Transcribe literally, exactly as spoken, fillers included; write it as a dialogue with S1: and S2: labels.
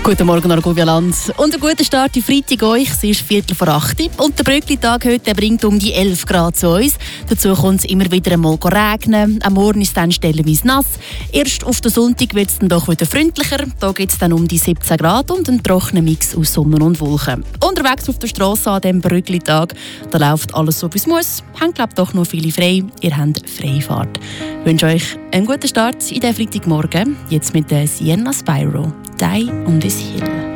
S1: Guten Morgen, Argovia-Land. Und ein guter Start in Freitag euch. Es ist Viertel vor acht. Und der Bröckli-Tag heute bringt um die elf Grad zu uns. Dazu kommt es immer wieder einmal regnen. Am Morgen ist es dann stellenweise nass. Erst auf den Sonntag wird es dann doch wieder freundlicher. Da gibt es dann um die siebzehn Grad und einen trockenen Mix aus Sonne und Wolken. Unterwegs auf der Straße an diesem Bröckli-Tag, da läuft alles so, wie es muss. Haben, glaube ich, doch noch viele frei. Ihr habt Freifahrt. Ich wünsche euch einen guten Start in den Freitagmorgen. Jetzt mit der Sienna Spyro. Die on this hill.